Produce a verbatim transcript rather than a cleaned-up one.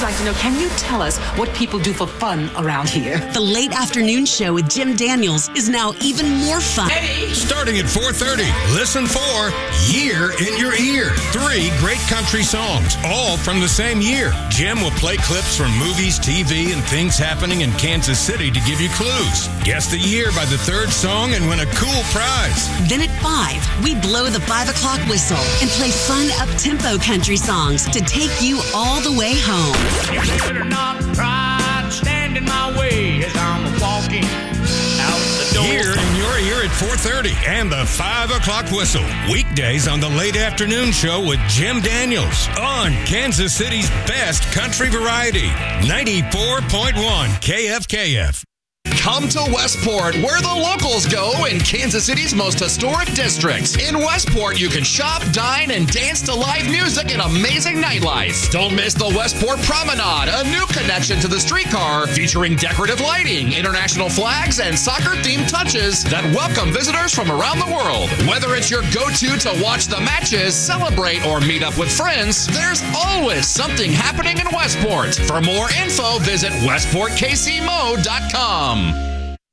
like to know, can you tell us what people do for fun around here? The Late Afternoon Show with Jim Daniels is now even more fun. Eddie! Starting at four thirty, listen for Year in Your Ear. Three great country songs, all from the same year. Jim will play clips from movies, T V, and things happening in Kansas City to give you clues. Guess the year by the third song and win a cool prize. Then at five, we blow the five o'clock whistle and play fun up-tempo country songs to take you all the way home. You better not try to stand in my way as I'm walking out the door. Year in Your Ear at four thirty and the five o'clock whistle. Weekdays on the Late Afternoon Show with Jim Daniels on Kansas City's best country variety. ninety-four point one K F K F. Come to Westport, where the locals go in Kansas City's most historic districts. In Westport, you can shop, dine, and dance to live music and amazing nightlife. Don't miss the Westport Promenade, a new connection to the streetcar featuring decorative lighting, international flags, and soccer-themed touches that welcome visitors from around the world. Whether it's your go-to to watch the matches, celebrate, or meet up with friends, there's always something happening in Westport. For more info, visit westport k c mo dot com.